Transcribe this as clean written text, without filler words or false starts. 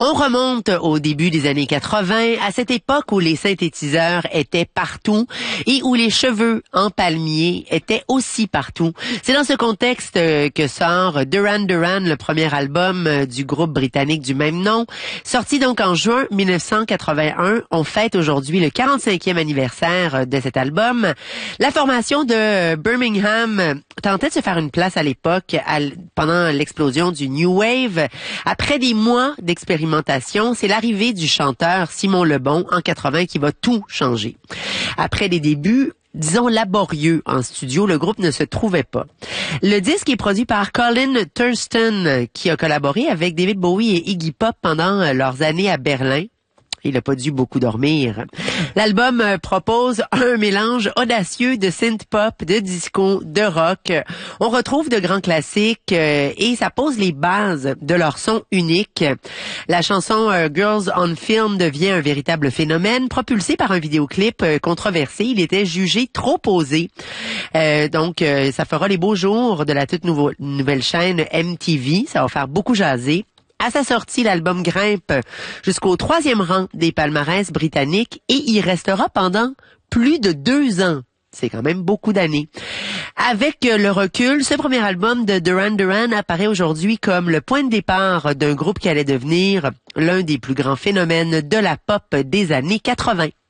On remonte au début des années 80, à cette époque où les synthétiseurs étaient partout et où les cheveux en palmier étaient aussi partout. C'est dans ce contexte que sort Duran Duran, le premier album du groupe britannique du même nom. Sorti donc en juin 1981, on fête aujourd'hui le 45e anniversaire de cet album. La formation de Birmingham tentait de se faire une place à l'époque pendant l'explosion du New Wave. Après des mois d'expérimentation, c'est l'arrivée du chanteur Simon Le Bon en 80 qui va tout changer. Après des débuts, disons laborieux en studio, le groupe ne se trouvait pas. Le disque est produit par Colin Thurston, qui a collaboré avec David Bowie et Iggy Pop pendant leurs années à Berlin. Il n'a pas dû beaucoup dormir. L'album propose un mélange audacieux de synth-pop, de disco, de rock. On retrouve de grands classiques et ça pose les bases de leur son unique. La chanson Girls on Film devient un véritable phénomène, propulsé par un vidéoclip controversé. Il était jugé trop posé. Donc, ça fera les beaux jours de la toute nouvelle chaîne MTV. Ça va faire beaucoup jaser. À sa sortie, l'album grimpe jusqu'au 3e rang des palmarès britanniques et y restera pendant plus de 2 ans. C'est quand même beaucoup d'années. Avec le recul, ce premier album de Duran Duran apparaît aujourd'hui comme le point de départ d'un groupe qui allait devenir l'un des plus grands phénomènes de la pop des années 80.